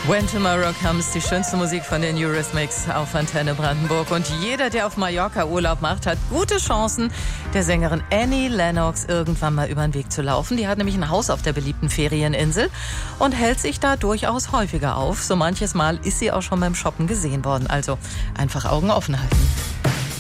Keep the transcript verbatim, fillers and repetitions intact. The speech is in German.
When Tomorrow Comes, die schönste Musik von den Eurythmics auf Antenne Brandenburg. Und jeder, der auf Mallorca Urlaub macht, hat gute Chancen, der Sängerin Annie Lennox irgendwann mal über den Weg zu laufen. Die hat nämlich ein Haus auf der beliebten Ferieninsel und hält sich da durchaus häufiger auf. So manches Mal ist sie auch schon beim Shoppen gesehen worden. Also einfach Augen offen halten.